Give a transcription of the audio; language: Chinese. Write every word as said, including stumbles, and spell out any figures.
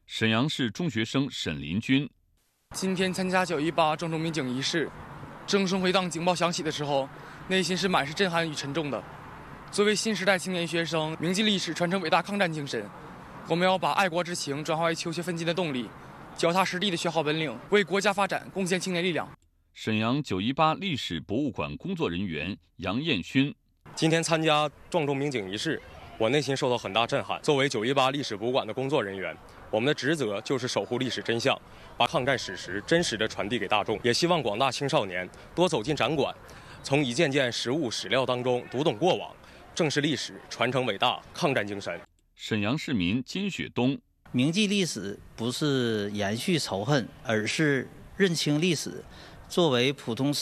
沈阳市中学生沈林军， 今天参加九一八庄重鸣警仪式，钟声回荡，警报响起的时候，内心是满是震撼与沉重的。作为新时代青年学生，铭记历史，传承伟大抗战精神，我们要把爱国之情转化为求学奋进的动力，脚踏实地的学好本领，为国家发展贡献青年力量。 沈阳九一八历史博物馆工作人员杨彦勋， 今天参加庄重鸣警仪式，我内心受到很大震撼。作为九一八历史博物馆的工作人员，我们的职责就是守护历史真相，把抗战史实真实的传递给大众。也希望广大青少年多走进展馆，从一件件实物史料当中读懂过往，正视历史，传承伟大抗战精神。 沈阳市民金雪东， 铭记历史不是延续仇恨，而是认清历史。作为普通